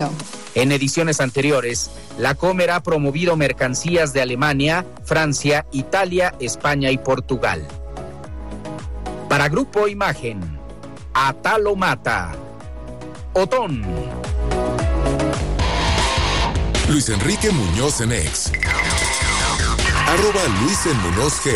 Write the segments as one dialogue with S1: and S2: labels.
S1: Exacto.
S2: En ediciones anteriores, la Comer ha promovido mercancías de Alemania, Francia, Italia, España y Portugal. Para Grupo Imagen, Atalo Mata, Otón.
S3: Luis Enrique Muñoz en X. @LuisEnMuñozG.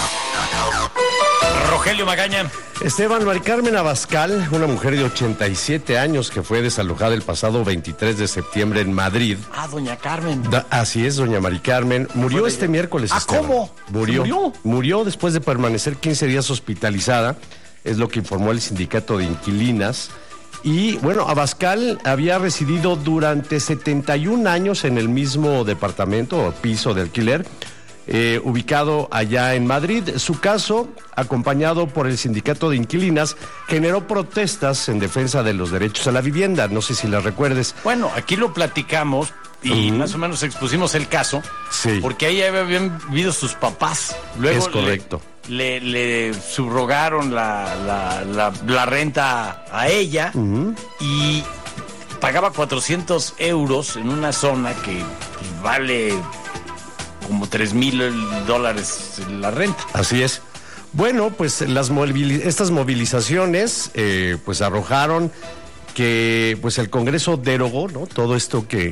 S4: Rogelio Magaña.
S5: Esteban Mari Carmen Abascal, una mujer de 87 años que fue desalojada el pasado 23 de septiembre en Madrid.
S4: Doña Carmen.
S5: Así es, doña Mari Carmen. Murió este miércoles. Esteban.
S4: ¿Cómo?
S5: Murió después de permanecer 15 días hospitalizada, es lo que informó el sindicato de inquilinas. Y bueno, Abascal había residido durante 71 años en el mismo departamento o piso de alquiler, ubicado allá en Madrid. Su caso, acompañado por el sindicato de inquilinas, generó protestas en defensa de los derechos a la vivienda. No sé si las recuerdes.
S4: Bueno, aquí lo platicamos y más o menos expusimos el caso.
S5: Sí.
S4: Porque ahí habían vivido sus papás. Luego
S5: es correcto.
S4: Le subrogaron la renta a ella y pagaba 400 euros en una zona que vale como $3,000 la renta.
S5: Así es. Bueno, pues estas movilizaciones pues arrojaron que pues el Congreso derogó, ¿no? Todo esto que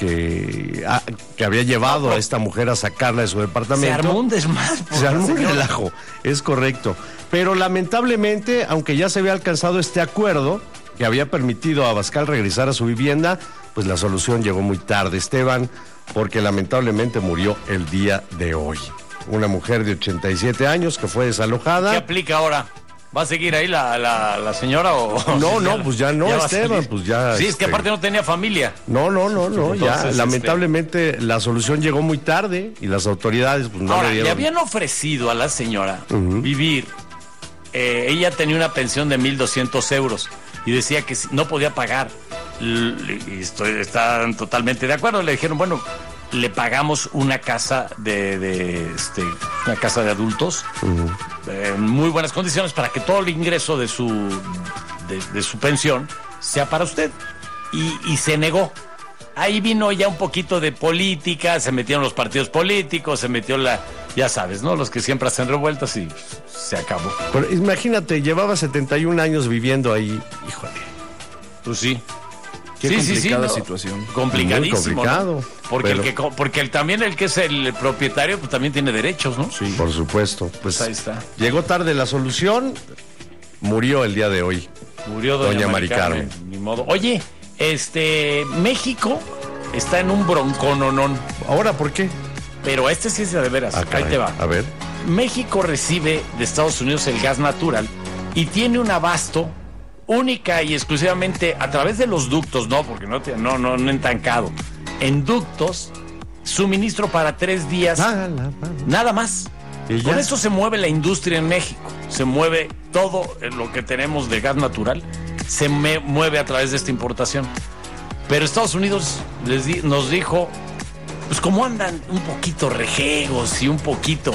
S5: había llevado a esta mujer a sacarla de su departamento.
S4: Se armó un desmadre.
S5: Se armó un relajo, es correcto. Pero lamentablemente, aunque ya se había alcanzado este acuerdo que había permitido a Abascal regresar a su vivienda, pues la solución llegó muy tarde, Esteban, porque lamentablemente murió el día de hoy. Una mujer de 87 años que fue desalojada.
S4: ¿Qué aplica ahora? ¿Va a seguir ahí la señora o...?
S5: No, pues ya no, ya Esteban, pues ya...
S4: Sí, es que aparte no tenía familia.
S5: No,
S4: Entonces,
S5: ya, lamentablemente la solución llegó muy tarde y las autoridades pues no le dieron...
S4: Le habían ofrecido a la señora vivir, ella tenía una pensión de 1,200 euros y decía que no podía pagar. Y están totalmente de acuerdo, le dijeron, bueno, le pagamos una casa una casa de adultos en muy buenas condiciones para que todo el ingreso de su pensión sea para usted. Y se negó. Ahí vino ya un poquito de política, se metieron los partidos políticos, se metió ya sabes, ¿no? Los que siempre hacen revueltas y se acabó.
S5: Pero imagínate, llevaba 71 años viviendo ahí, híjole.
S4: Pues sí.
S6: Qué complicada situación.
S4: Complicadísimo.
S5: Muy complicado.
S4: ¿No? Porque también el que es el propietario, pues también tiene derechos, ¿no?
S5: Sí. Por supuesto. Pues
S4: ahí está.
S5: Llegó tarde la solución, murió el día de hoy.
S4: Murió doña Mari Carmen. Ni modo. Oye, México está en un broncononón.
S5: ¿Ahora por qué?
S4: Pero sí es de veras. Ahí te va.
S5: A ver.
S4: México recibe de Estados Unidos el gas natural y tiene un abasto única y exclusivamente a través de los ductos, no, porque no entancado. En ductos, suministro para 3 días, nada más. Con eso se mueve la industria en México. Se mueve todo lo que tenemos de gas natural, se mueve a través de esta importación. Pero Estados Unidos nos dijo, pues como andan un poquito rejegos y un poquito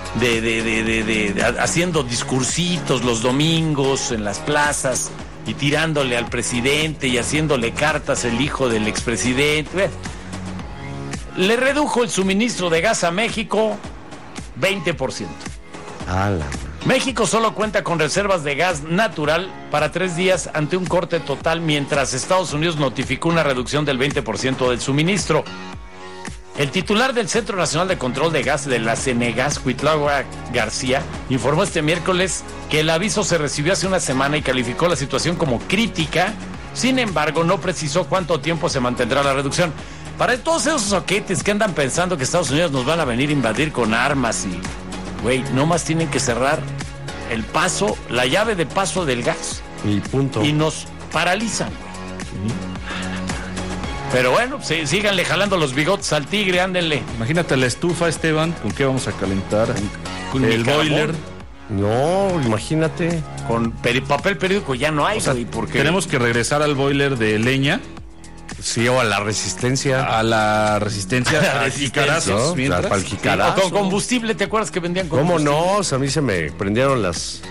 S4: haciendo discursitos los domingos en las plazas y tirándole al presidente y haciéndole cartas el hijo del expresidente, le redujo el suministro de gas a México 20%. México solo cuenta con reservas de gas natural para 3 días ante un corte total, mientras Estados Unidos notificó una reducción del 20% del suministro. El titular del Centro Nacional de Control de Gas de la CENEGAS, Cuitlahua García, informó este miércoles que el aviso se recibió hace una semana y calificó la situación como crítica. Sin embargo, no precisó cuánto tiempo se mantendrá la reducción. Para todos esos soquetes que andan pensando que Estados Unidos nos van a venir a invadir con armas y... Güey, nomás tienen que cerrar el paso, la llave de paso del gas.
S5: Y punto.
S4: Y nos paralizan, güey. Pero bueno, síganle jalando los bigotes al tigre, ándenle.
S6: Imagínate la estufa, Esteban, ¿con qué vamos a calentar?
S4: Con
S6: el boiler.
S5: No, imagínate.
S4: Con papel periódico ya no hay, güey,
S6: porque tenemos que regresar al boiler de leña.
S5: Sí, o a la resistencia.
S6: A la resistencia.
S4: A jicarazos.
S5: ¿No? Para el jicarazo.
S4: O con combustible, ¿te acuerdas que vendían
S5: combustible? ¿Cómo no? O sea, a mí se me prendieron las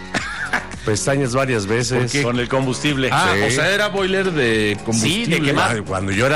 S5: pestañas varias veces.
S4: Con el combustible.
S6: Sí. O sea, era boiler de combustible.
S4: Sí, de quemar.
S5: Cuando yo era